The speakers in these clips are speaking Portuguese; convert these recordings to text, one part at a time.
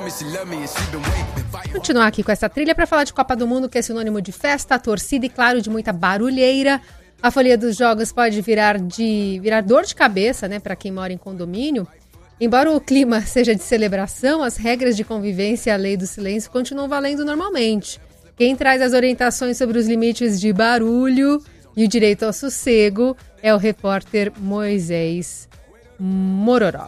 Continuar aqui com essa trilha para falar de Copa do Mundo, que é sinônimo de festa, torcida e, claro, de muita barulheira. A folia dos jogos pode virar dor de cabeça, né, para quem mora em condomínio. Embora o clima seja de celebração, as regras de convivência e a lei do silêncio continuam valendo normalmente. Quem traz as orientações sobre os limites de barulho e o direito ao sossego é o repórter Moisés Mororó.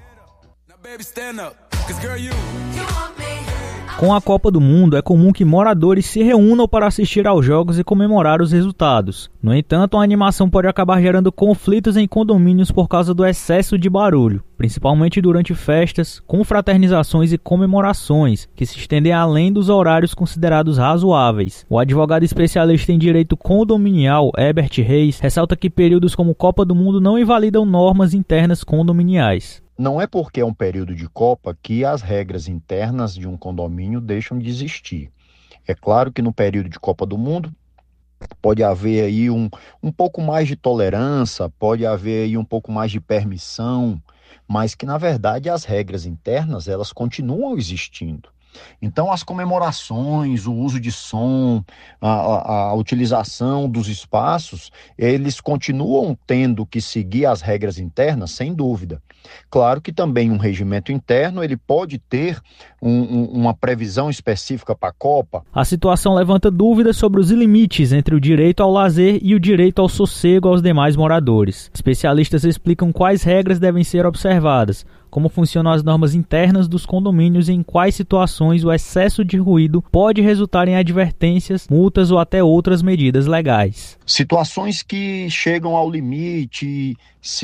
Com a Copa do Mundo, é comum que moradores se reúnam para assistir aos jogos e comemorar os resultados. No entanto, a animação pode acabar gerando conflitos em condomínios por causa do excesso de barulho, principalmente durante festas, confraternizações e comemorações, que se estendem além dos horários considerados razoáveis. O advogado especialista em direito condominial, Herbert Reis, ressalta que períodos como Copa do Mundo não invalidam normas internas condominiais. Não é porque é um período de Copa que as regras internas de um condomínio deixam de existir. É claro que no período de Copa do Mundo pode haver aí um pouco mais de tolerância, pode haver aí um pouco mais de permissão, mas que na verdade as regras internas elas continuam existindo. Então as comemorações, o uso de som, a utilização dos espaços, eles continuam tendo que seguir as regras internas, sem dúvida. Claro que também um regimento interno ele pode ter uma previsão específica para a Copa. A situação levanta dúvidas sobre os limites entre o direito ao lazer e o direito ao sossego aos demais moradores. Especialistas explicam quais regras devem ser observadas, como funcionam as normas internas dos condomínios e em quais situações o excesso de ruído pode resultar em advertências, multas ou até outras medidas legais. Situações que chegam ao limite,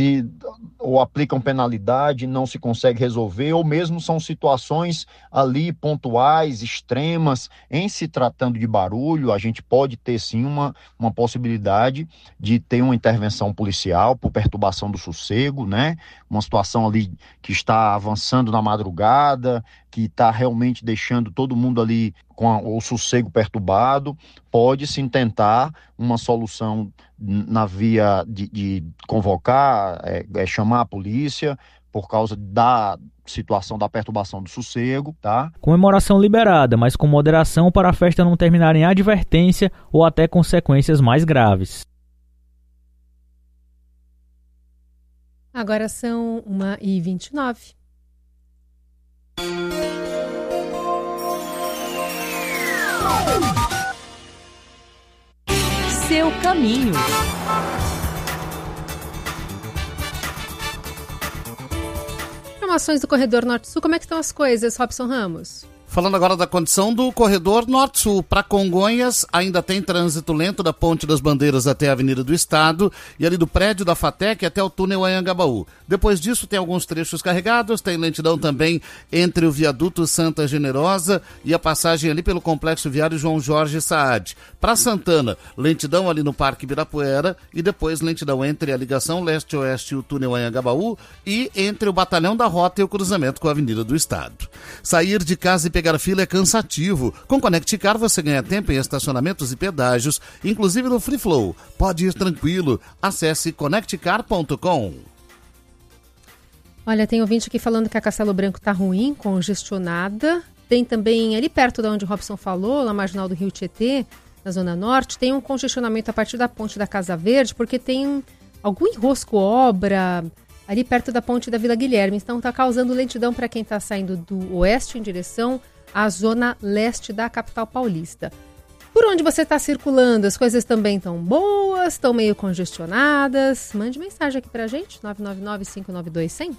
ou aplicam penalidade, não se consegue resolver, ou mesmo são situações ali pontuais, extremas. Em se tratando de barulho, a gente pode ter sim uma possibilidade de ter uma intervenção policial por perturbação do sossego, né? Uma situação ali que está avançando na madrugada, que está realmente deixando todo mundo ali com o sossego perturbado. Pode-se tentar uma solução na via de convocar, chamar a polícia por causa da situação da perturbação do sossego, tá? Comemoração liberada, mas com moderação para a festa não terminar em advertência ou até consequências mais graves. Agora são 1h29. Seu caminho. Informações do Corredor Norte-Sul, como é que estão as coisas, Robson Ramos? Falando agora da condição do corredor Norte-Sul, para Congonhas ainda tem trânsito lento da Ponte das Bandeiras até a Avenida do Estado e ali do prédio da FATEC até o túnel Anhangabaú. Depois disso tem alguns trechos carregados, tem lentidão também entre o viaduto Santa Generosa e a passagem ali pelo Complexo Viário João Jorge Saad. Para Santana, lentidão ali no Parque Ibirapuera e depois lentidão entre a ligação leste-oeste e o túnel Anhangabaú e entre o Batalhão da Rota e o cruzamento com a Avenida do Estado. Sair de casa e pegar fila é cansativo. Com Conect Car você ganha tempo em estacionamentos e pedágios, inclusive no Free Flow. Pode ir tranquilo. Acesse conectcar.com. Olha, tem ouvinte aqui falando que a Castelo Branco tá ruim, congestionada. Tem também ali perto de onde o Robson falou, na marginal do Rio Tietê, na Zona Norte, tem um congestionamento a partir da ponte da Casa Verde, porque tem algum enrosco, obra ali perto da ponte da Vila Guilherme. Então está causando lentidão para quem está saindo do oeste em direção à zona leste da capital paulista. Por onde você está circulando, as coisas também estão boas, estão meio congestionadas? Mande mensagem aqui para a gente, 999-592-100.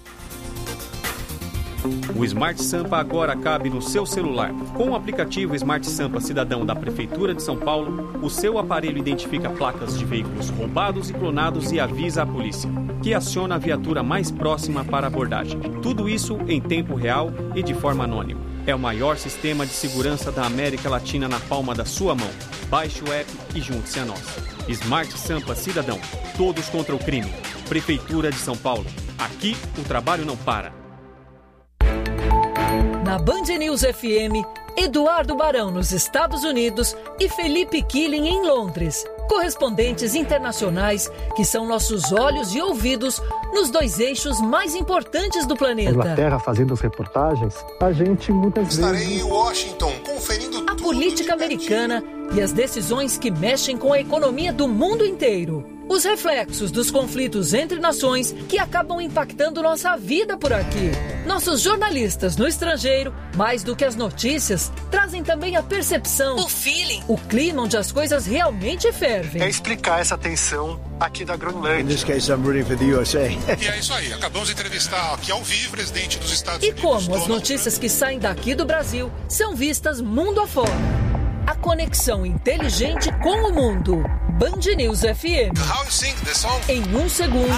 O Smart Sampa agora cabe no seu celular. Com o aplicativo Smart Sampa Cidadão da Prefeitura de São Paulo, o seu aparelho identifica placas de veículos roubados e clonados e avisa a polícia, que aciona a viatura mais próxima para abordagem. Tudo isso em tempo real e de forma anônima. É o maior sistema de segurança da América Latina na palma da sua mão. Baixe o app e junte-se a nós. Smart Sampa Cidadão. Todos contra o crime. Prefeitura de São Paulo. Aqui o trabalho não para. na Band News FM, Eduardo Barão nos Estados Unidos e Felipe Killing em Londres. Correspondentes internacionais que são nossos olhos e ouvidos nos 2 eixos mais importantes do planeta. Inglaterra fazendo as reportagens, a gente muitas vezes... Estarei em Washington conferindo a política americana e as decisões que mexem com a economia do mundo inteiro. Os reflexos dos conflitos entre nações que acabam impactando nossa vida por aqui. Nossos jornalistas no estrangeiro, mais do que as notícias, trazem também a percepção, o feeling, o clima onde as coisas realmente fervem. É explicar essa tensão aqui da Groenlândia. In this case, I'm rooting for the USA. E é isso aí, acabamos de entrevistar aqui ao vivo o presidente dos Estados Unidos. E como as notícias que saem daqui do Brasil são vistas mundo afora. A conexão inteligente com o mundo. Band News FM. How you sing the song? Em 1 segundo,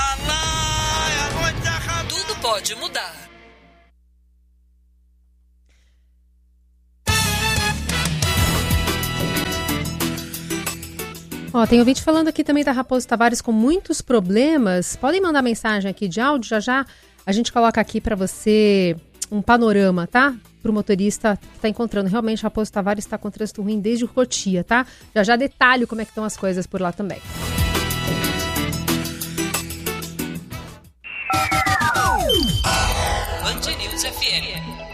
tudo pode mudar. Ó, tem ouvinte falando aqui também da Raposo Tavares com muitos problemas. Podem mandar mensagem aqui de áudio, já a gente coloca aqui para você um panorama, tá? Para o motorista que está encontrando. Realmente, Raposo Tavares está com trânsito ruim desde o Cotia, tá? Já detalho como é que estão as coisas por lá também. Band News FM.